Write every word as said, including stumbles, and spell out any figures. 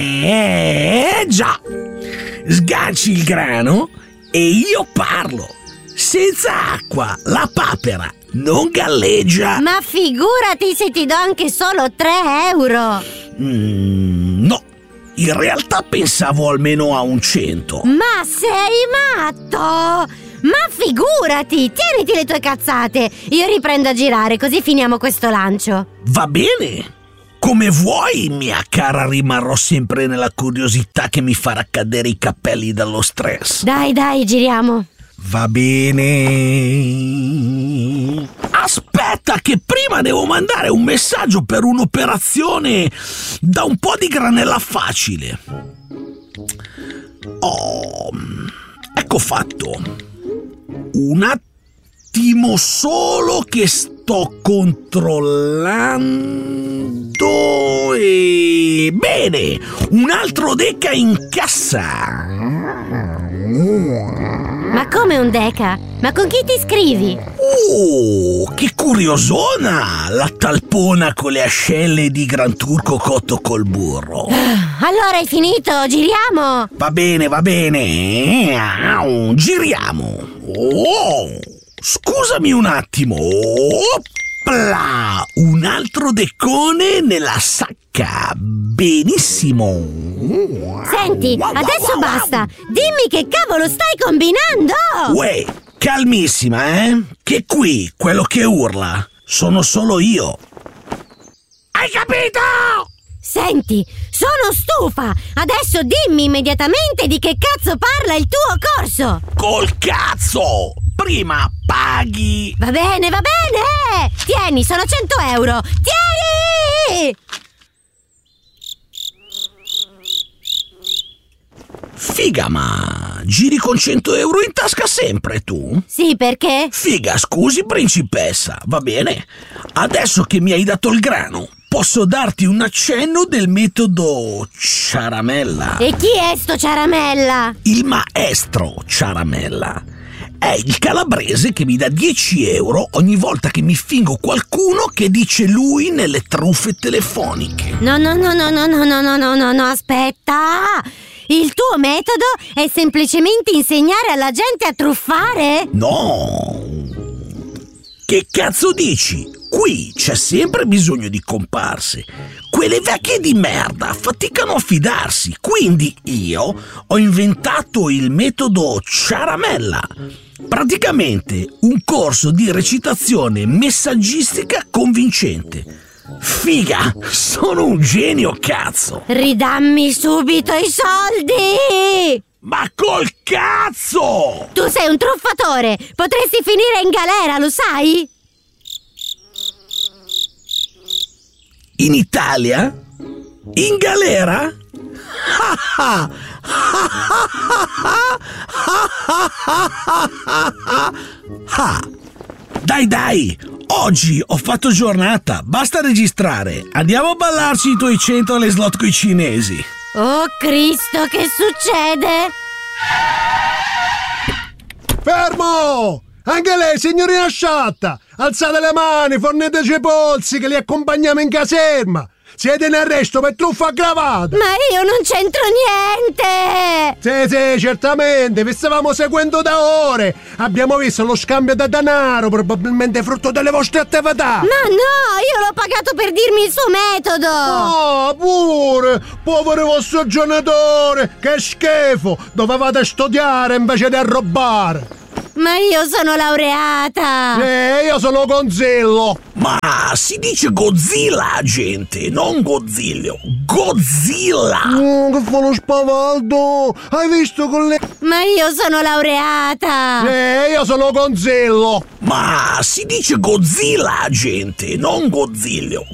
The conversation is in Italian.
Eh, già. Sganci il grano e io parlo. Senza acqua la papera non galleggia. Ma figurati se ti do anche solo tre euro. Mm, no, in realtà pensavo almeno a un cento. Ma sei matto? Ma figurati, tieniti le tue cazzate. Io riprendo a girare, così finiamo questo lancio. Va bene. Come vuoi, mia cara, rimarrò sempre nella curiosità che mi farà cadere i capelli dallo stress. Dai, dai, giriamo. Va bene. Aspetta che prima devo mandare un messaggio per un'operazione da un po' di granella facile. Oh, ecco fatto. Un attimo solo che sto controllando e... Bene, un altro deca in cassa. Ma come un deca? Ma con chi ti scrivi? Oh, che curiosona! La talpona con le ascelle di Gran Turco cotto col burro. Allora hai finito, giriamo! Va bene, va bene. Au, giriamo. Oh, scusami un attimo. Opla! Un altro decone nella sacca. Benissimo. Senti, adesso basta. Dimmi che cavolo stai combinando? Uè, calmissima, eh? Che qui, quello che urla, sono solo io. Hai capito? Senti, sono stufa. Adesso dimmi immediatamente di che cazzo parla il tuo corso. Col cazzo! Prima paghi! Va bene, va bene! Tieni, sono cento euro! Tieni! Figa, ma giri con cento euro in tasca sempre tu? Sì, perché? Figa, scusi principessa, va bene. Adesso che mi hai dato il grano, posso darti un accenno del metodo Ciaramella. E chi è sto Ciaramella? Il maestro Ciaramella. È il calabrese che mi dà dieci euro ogni volta che mi fingo qualcuno che dice lui nelle truffe telefoniche. No, no, no, no, no, no, no, no, no, no, no, aspetta! Il tuo metodo è semplicemente insegnare alla gente a truffare? No! Che cazzo dici? Qui c'è sempre bisogno di comparse. Quelle vecchie di merda faticano a fidarsi. Quindi io ho inventato il metodo Ciaramella. Praticamente un corso di recitazione messaggistica convincente. Figa, sono un genio, cazzo! Ridammi subito i soldi! Ma col cazzo! Tu sei un truffatore! Potresti finire in galera, lo sai? In Italia? In galera? Dai dai, oggi ho fatto giornata, basta registrare. Andiamo a ballarci i tuoi cento alle slot coi cinesi. Oh Cristo, che succede? Fermo! Anche lei, signorina sciatta! Alzate le mani, forneteci i polsi che li accompagniamo in caserma! Siete in arresto per truffa aggravata! Ma io non c'entro niente! Sì, sì, certamente, vi stavamo seguendo da ore! Abbiamo visto lo scambio da denaro, probabilmente frutto delle vostre attività! Ma no, io l'ho pagato per dirmi il suo metodo! Ah, pure! Povero vostro genitore! Che schifo! Dovevate studiare invece di arrobare! Ma io sono laureata! Eh, io sono Gonzillo! Ma si dice Godzilla, gente, non Godzillo. Godzilla! Oh, che fa lo spavaldo! Hai visto con le... Ma io sono laureata! Eh, io sono Gonzillo! Ma si dice Godzilla, gente, non Godzillo.